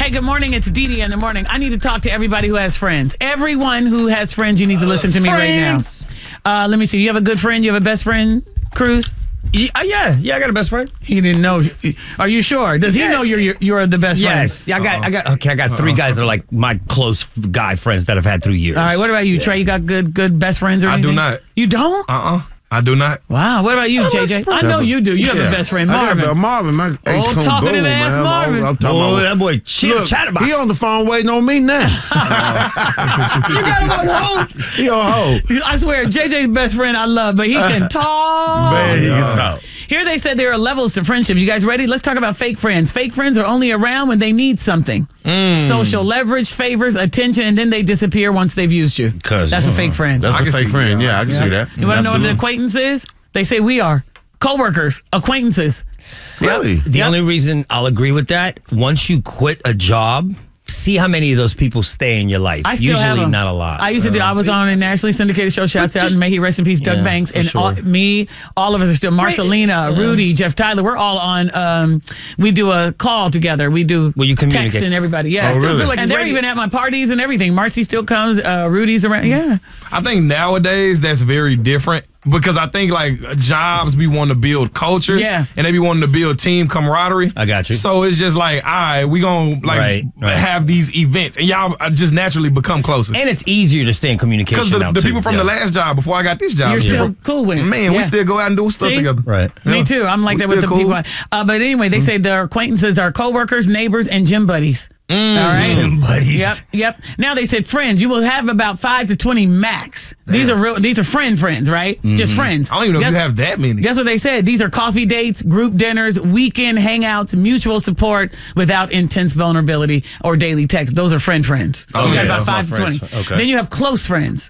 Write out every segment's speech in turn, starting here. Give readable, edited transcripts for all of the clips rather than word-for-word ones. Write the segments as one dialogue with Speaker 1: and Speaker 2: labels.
Speaker 1: Hey, good morning. It's Dee Dee in the morning. I need to talk to everybody who has friends. Everyone who has friends, you need to listen to me right now. Let me see. You have a good friend? You have a best friend, Cruz?
Speaker 2: Yeah, I got a best friend.
Speaker 1: He didn't know. Are you sure? Does he know you're the best friend?
Speaker 2: Yes. Yeah, I got three guys that are like my close guy friends that I've had through years.
Speaker 1: All right. What about you, Trey? You got good best friends or anything?
Speaker 3: I do not.
Speaker 1: You don't?
Speaker 3: I do not.
Speaker 1: Wow. What about you, JJ? I know you do. You have a best friend, Marvin.
Speaker 4: Marvin, my ace
Speaker 1: Old talkative ass Marvin.
Speaker 2: That boy, chatterbox.
Speaker 4: He on the phone waiting on me now.
Speaker 1: You got him on hold.
Speaker 4: He on hold.
Speaker 1: I swear, JJ's best friend I love, but he can talk.
Speaker 4: Man, he can talk.
Speaker 1: Here they said there are levels to friendships. You guys ready? Let's talk about fake friends. Fake friends are only around when they need something. Social leverage, favors, attention, and then they disappear once they've used you. That's a fake friend.
Speaker 4: That's a fake friend. Yeah, I can see that.
Speaker 1: You want to know what an acquaintance is? They say we are. Co-workers, acquaintances.
Speaker 4: Really?
Speaker 2: The only reason I'll agree with that, once you quit a job, see how many of those people stay in your life.
Speaker 1: I still
Speaker 2: Usually
Speaker 1: have them.
Speaker 2: not a lot.
Speaker 1: I used to do. I was on a nationally syndicated show. Shouts out, and may he rest in peace, Doug Banks, and all of us are still. Marcelina, Rudy, Jeff Tyler. We're all on. We do a call together. We do.
Speaker 2: Well, you communicate.
Speaker 1: Text and everybody. Yeah,
Speaker 4: Oh, really?
Speaker 1: and they're even at my parties and everything. Marcy still comes. Rudy's around. Yeah.
Speaker 3: I think nowadays that's very different because I think like jobs be wanting to build culture, and they be wanting to build team camaraderie.
Speaker 2: I got you.
Speaker 3: So it's just like, all right, we gonna like have these events, and y'all just naturally become closer.
Speaker 2: And it's easier to stay in communication
Speaker 3: because the people from the last job before I got this job,
Speaker 1: You're still cool with.
Speaker 3: Man, we still go out and do stuff together.
Speaker 2: Right.
Speaker 1: Me too. I'm like that with the people. But anyway, they say their acquaintances are coworkers, neighbors, and gym buddies. All right.
Speaker 2: Gym buddies.
Speaker 1: Yep. Now they said friends. You will have about 5 to 20 max. These are real. These are friends, right? Just friends.
Speaker 3: I don't even know if you have that many.
Speaker 1: Guess what they said? These are coffee dates, group dinners, weekend hangouts, mutual support without intense vulnerability or daily text. Those are friends.
Speaker 2: Oh,
Speaker 1: You got about 5 to 20.
Speaker 2: Okay.
Speaker 1: Then you have close friends.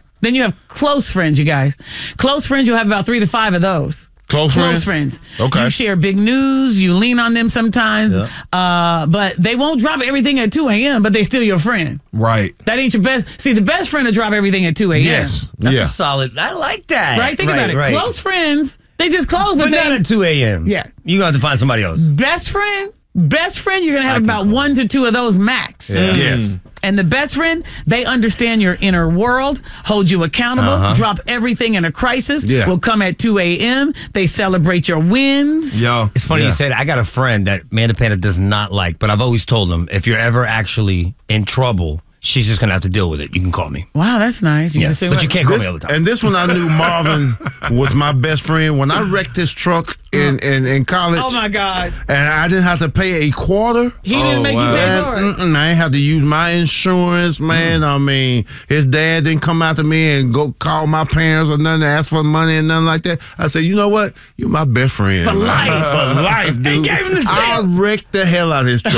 Speaker 1: You guys. Close friends, you'll have about 3 to 5 of those. Close friends.
Speaker 4: Okay.
Speaker 1: You share big news. You lean on them sometimes. But they won't drop everything at 2 a.m., but they still your friend.
Speaker 3: Right.
Speaker 1: That ain't your best. See, the best friend will drop everything at 2 a.m.
Speaker 4: Yes.
Speaker 2: That's a solid. I like that.
Speaker 1: Right? Think about it.
Speaker 2: Right.
Speaker 1: Close friends, they just close.
Speaker 2: But not at 2 a.m.
Speaker 1: Yeah.
Speaker 2: You're going to have to find somebody else.
Speaker 1: Best friend, you're going to have about 1 to 2 of those max.
Speaker 2: Yeah.
Speaker 4: Yes.
Speaker 1: And the best friend, they understand your inner world, hold you accountable, drop everything in a crisis, will come at 2 a.m. They celebrate your wins.
Speaker 3: Yo.
Speaker 2: It's funny you said I got a friend that Amanda Panda does not like, but I've always told him if you're ever actually in trouble, she's just going to have to deal with it. You can call me.
Speaker 1: Wow, that's nice. You just say,
Speaker 2: but you can't call me all the time.
Speaker 4: And this one I knew Marvin was my best friend. When I wrecked his truck in college.
Speaker 1: Oh, my God.
Speaker 4: And I didn't have to pay a quarter.
Speaker 1: He didn't make you pay for it.
Speaker 4: I ain't have to use my insurance, man. I mean, his dad didn't come out to me and go call my parents or nothing to ask for money and nothing like that. I said, you know what? You're my best friend.
Speaker 1: For life.
Speaker 4: For life, dude.
Speaker 2: He gave him the stamp.
Speaker 4: I wrecked the hell out of his truck.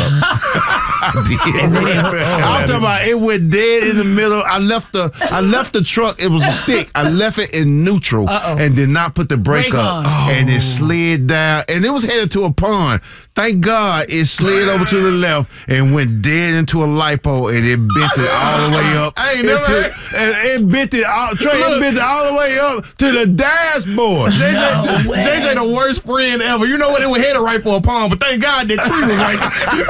Speaker 4: I did. I'm talking about it went dead in the middle. I left the truck. It was a stick. I left it in neutral and did not put the brake up. And it slid down. And it was headed to a pond. Thank God it slid over to the left and went dead into a lipo and it bent it all the way up.
Speaker 3: I ain't never heard.
Speaker 4: It bent it all. Trey, it bent it all the way up to the dashboard.
Speaker 3: JJ the worst friend ever. You know what? It was headed right for a pond, but thank God that tree was right there.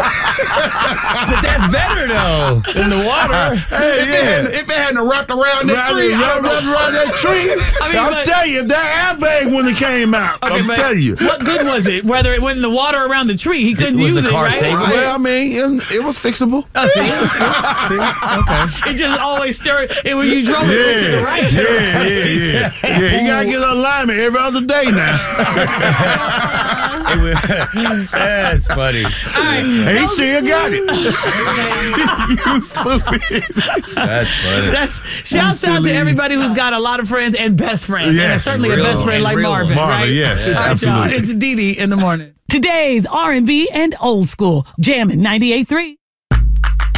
Speaker 2: But that's better, though, than the water.
Speaker 3: If it hadn't wrapped around that tree,
Speaker 4: I'm telling you, that airbag wouldn't have came out. I'm telling you.
Speaker 1: What good was it? Whether it went in the water around the tree, he couldn't use it, right?
Speaker 4: Well, I mean, it was fixable.
Speaker 2: Oh, see? Okay.
Speaker 1: It just always stirred. When you drove it to the right.
Speaker 4: Yeah. You got to get alignment every other day now.
Speaker 2: That's funny.
Speaker 4: And he still got it.
Speaker 3: You stupid.
Speaker 2: That's funny.
Speaker 1: Shouts out to everybody who's got a lot of friends and best friends.
Speaker 4: Yes,
Speaker 1: and certainly a best friend like Marvin, right?
Speaker 4: Yes,
Speaker 1: All right, y'all.
Speaker 4: absolutely.
Speaker 1: It's Dee Dee in the morning. Today's R&B and old school. Jammin' 98.3.